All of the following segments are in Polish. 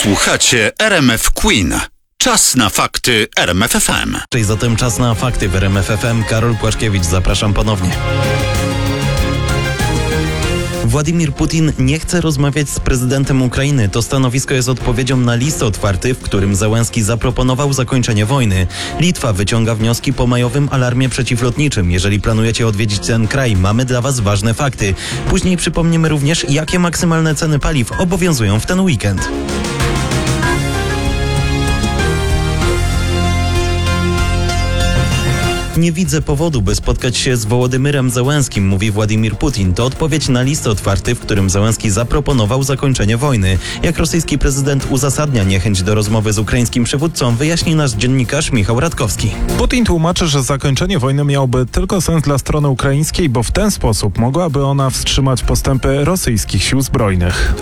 Słuchacie RMF Queen. Czas na fakty RMF FM. Czyli zatem czas na fakty w RMF FM. Karol Płaszkiewicz, zapraszam ponownie. Władimir Putin nie chce rozmawiać z prezydentem Ukrainy. To stanowisko jest odpowiedzią na list otwarty, w którym Zełenski zaproponował zakończenie wojny. Litwa wyciąga wnioski po majowym alarmie przeciwlotniczym. Jeżeli planujecie odwiedzić ten kraj, mamy dla Was ważne fakty. Później przypomnimy również, jakie maksymalne ceny paliw obowiązują w ten weekend. Nie widzę powodu, by spotkać się z Wołodymyrem Zełenskim, mówi Władimir Putin. To odpowiedź na list otwarty, w którym Zełenski zaproponował zakończenie wojny. Jak rosyjski prezydent uzasadnia niechęć do rozmowy z ukraińskim przywódcą, wyjaśni nasz dziennikarz Michał Radkowski. Putin tłumaczy, że zakończenie wojny miałoby tylko sens dla strony ukraińskiej, bo w ten sposób mogłaby ona wstrzymać postępy rosyjskich sił zbrojnych.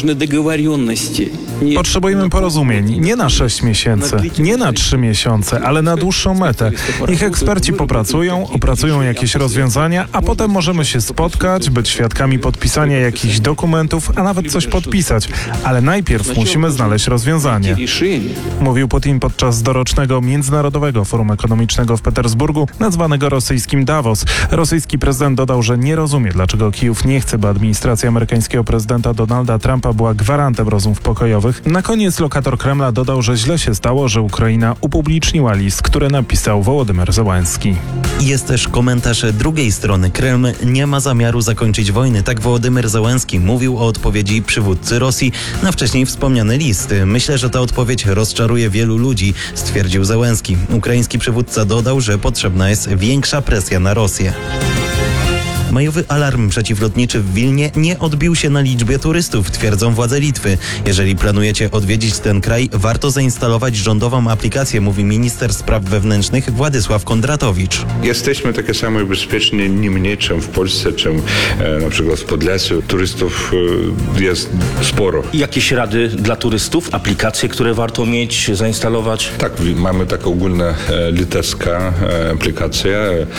Potrzebujemy porozumień nie na 6 miesięcy, nie na 3 miesiące, ale na dłuższą metę. Niech eksperci popracują, opracują jakieś rozwiązania, a potem możemy się spotkać, być świadkami podpisania jakichś dokumentów, a nawet coś podpisać. Ale najpierw musimy znaleźć rozwiązanie. Mówił Putin podczas dorocznego Międzynarodowego Forum Ekonomicznego w Petersburgu, nazwanego rosyjskim Davos. Rosyjski prezydent dodał, że nie rozumie, dlaczego Kijów nie chce, by administracja amerykańskiego prezydenta Donalda Trumpa była gwarantem rozmów pokojowych. Na koniec lokator Kremla dodał, że źle się stało, że Ukraina upubliczniła list, który napisał Wołodymyr Zełenski. Jest też komentarz drugiej strony. Kreml nie ma zamiaru zakończyć wojny. Tak Wołodymyr Zełenski mówił o odpowiedzi przywódcy Rosji na wcześniej wspomniany list. Myślę, że ta odpowiedź rozczaruje wielu ludzi, stwierdził Zełenski. Ukraiński przywódca dodał, że potrzebna jest większa presja na Rosję. Majowy alarm przeciwlotniczy w Wilnie nie odbił się na liczbie turystów, twierdzą władze Litwy. Jeżeli planujecie odwiedzić ten kraj, warto zainstalować rządową aplikację, mówi minister spraw wewnętrznych Władysław Kondratowicz. Jesteśmy takie samo bezpieczni, nie mniej czym w Polsce, czym na przykład w Podlasiu. Turystów jest sporo. Jakieś rady dla turystów? Aplikacje, które warto mieć, zainstalować? Tak, mamy taką ogólną litewską aplikację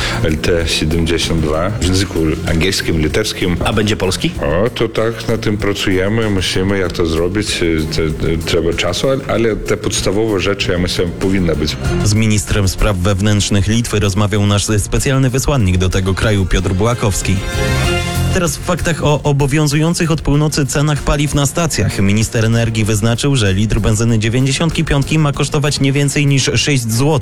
LT72 w języku angielskim, litewskim. A będzie polski? To tak, na tym pracujemy, myślimy jak to zrobić, trzeba czasu, ale te podstawowe rzeczy, ja myślę, powinny być. Z ministrem spraw wewnętrznych Litwy rozmawiał nasz specjalny wysłannik do tego kraju Piotr Bułakowski. Teraz w faktach o obowiązujących od północy cenach paliw na stacjach. Minister energii wyznaczył, że litr benzyny 95 ma kosztować nie więcej niż 6 zł,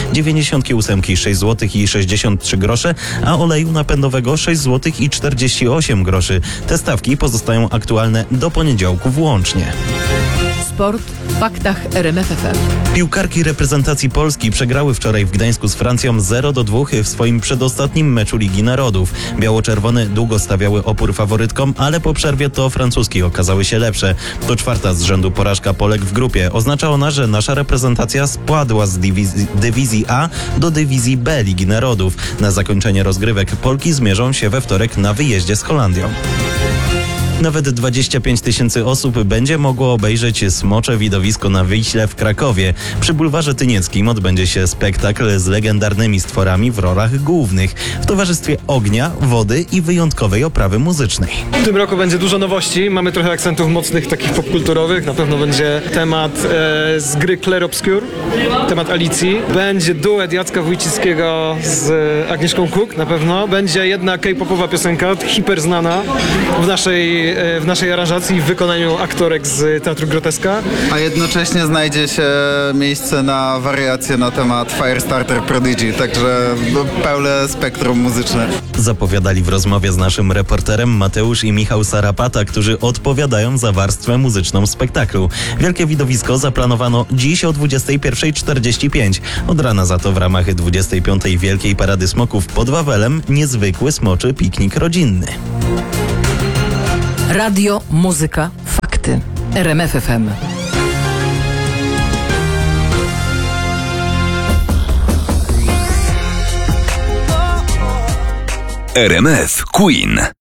98 6 zł i 63 grosze, a oleju napędowego 6 zł i 48 groszy. Te stawki pozostają aktualne do poniedziałku włącznie. Sport w faktach RMF FM. Piłkarki reprezentacji Polski przegrały wczoraj w Gdańsku z Francją 0-2 w swoim przedostatnim meczu Ligi Narodów. Biało-czerwone długo stawiały opór faworytkom, ale po przerwie to francuski okazały się lepsze. To czwarta z rzędu porażka Polek w grupie. Oznacza ona, że nasza reprezentacja spadła z dywizji A do dywizji B Ligi Narodów. Na zakończenie rozgrywek Polki zmierzą się we wtorek na wyjeździe z Holandią. Nawet 25 000 osób będzie mogło obejrzeć smocze widowisko na Wiśle w Krakowie. Przy bulwarze Tynieckim odbędzie się spektakl z legendarnymi stworami w rolach głównych w towarzystwie ognia, wody i wyjątkowej oprawy muzycznej. W tym roku będzie dużo nowości, mamy trochę akcentów mocnych, takich popkulturowych. Na pewno będzie temat z gry Clair Obscur, temat Alicji. Będzie duet Jacka Wójcickiego z Agnieszką Cook na pewno. Będzie jedna K-popowa piosenka, hiper znana w naszej aranżacji w wykonaniu aktorek z Teatru Groteska. A jednocześnie znajdzie się miejsce na wariacje na temat Firestarter Prodigy, także pełne spektrum muzyczne. Zapowiadali w rozmowie z naszym reporterem Mateusz i Michał Sarapata, którzy odpowiadają za warstwę muzyczną spektaklu. Wielkie widowisko zaplanowano dziś o 21:45. Od rana za to w ramach 25. Wielkiej Parady Smoków pod Wawelem niezwykły smoczy piknik rodzinny. Radio, muzyka, fakty. RMF FM. RMF Queen.